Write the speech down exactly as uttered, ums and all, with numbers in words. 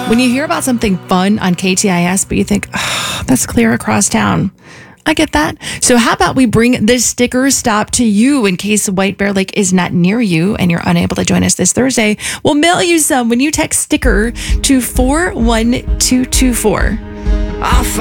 When you hear about something fun on K T I S, but you think, oh, that's clear across town. I get that. So how about we bring this sticker stop to you in case White Bear Lake is not near you and you're unable to join us this Thursday. We'll mail you some when you text sticker to four one two two four.